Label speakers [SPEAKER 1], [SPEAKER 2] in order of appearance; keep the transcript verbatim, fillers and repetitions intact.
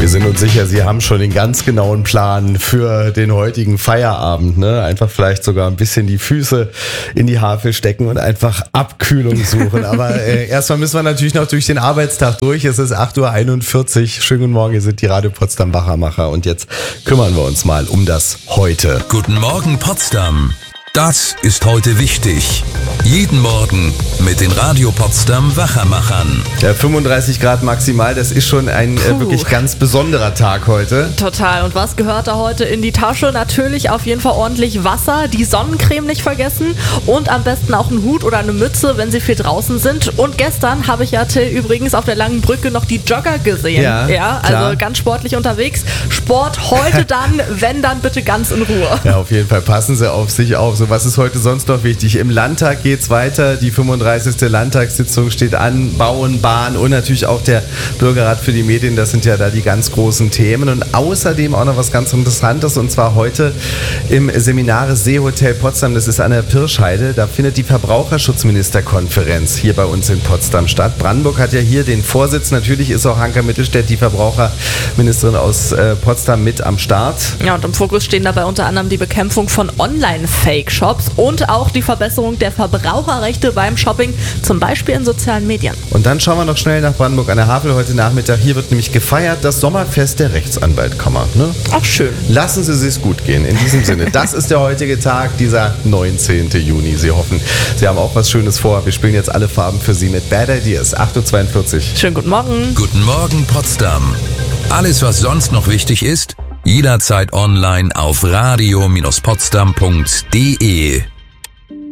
[SPEAKER 1] Wir sind uns sicher, Sie haben schon den ganz genauen Plan für den heutigen Feierabend. Ne? Einfach vielleicht sogar ein bisschen die Füße in die Havel stecken und einfach Abkühlung suchen. Aber äh, erstmal müssen wir natürlich noch durch den Arbeitstag durch. Es ist acht Uhr einundvierzig. Schönen guten Morgen, hier sind die Radio Potsdam Wachermacher. Und jetzt kümmern wir uns mal um das Heute.
[SPEAKER 2] Guten Morgen Potsdam. Das ist heute wichtig. Jeden Morgen mit den Radio Potsdam Wachermachern.
[SPEAKER 1] Ja, fünfunddreißig Grad maximal, das ist schon ein äh, wirklich ganz besonderer Tag heute.
[SPEAKER 3] Total. Und was gehört da heute in die Tasche? Natürlich auf jeden Fall ordentlich Wasser, die Sonnencreme nicht vergessen und am besten auch einen Hut oder eine Mütze, wenn Sie viel draußen sind. Und gestern habe ich ja, Till, übrigens auf der Langen Brücke noch die Jogger gesehen.
[SPEAKER 1] Ja,
[SPEAKER 3] ja also
[SPEAKER 1] klar.
[SPEAKER 3] Ganz sportlich unterwegs. Sport heute dann, wenn dann bitte ganz in Ruhe.
[SPEAKER 1] Ja, auf jeden Fall passen Sie auf sich auf. So, was ist heute sonst noch wichtig? Im Landtag geht's weiter. Die fünfunddreißigste Landtagssitzung steht an. Bauen, Bahn und natürlich auch der Bürgerrat für die Medien. Das sind ja da die ganz großen Themen. Und außerdem auch noch was ganz Interessantes. Und zwar heute im Seminare Seehotel Potsdam. Das ist an der Pirschheide. Da findet die Verbraucherschutzministerkonferenz hier bei uns in Potsdam statt. Brandenburg hat ja hier den Vorsitz. Natürlich ist auch Hanka Mittelstädt, die Verbraucherministerin aus äh, Potsdam, mit am Start.
[SPEAKER 3] Ja, und im Fokus stehen dabei unter anderem die Bekämpfung von Online-Fake-Shops und auch die Verbesserung der Verbraucherrechte beim Shopping, zum Beispiel in sozialen Medien.
[SPEAKER 1] Und dann schauen wir noch schnell nach Brandenburg an der Havel heute Nachmittag. Hier wird nämlich gefeiert das Sommerfest der Rechtsanwaltkammer. Ne?
[SPEAKER 3] Ach, schön.
[SPEAKER 1] Lassen Sie es gut gehen. In diesem Sinne, das ist der heutige Tag, dieser neunzehnten Juni. Sie hoffen, Sie haben auch was Schönes vor. Wir spielen jetzt alle Farben für Sie mit Bad Ideas. acht Uhr zweiundvierzig.
[SPEAKER 3] Schönen guten Morgen.
[SPEAKER 2] Guten Morgen Potsdam. Alles, was sonst noch wichtig ist, jederzeit online auf radio Bindestrich potsdam punkt de.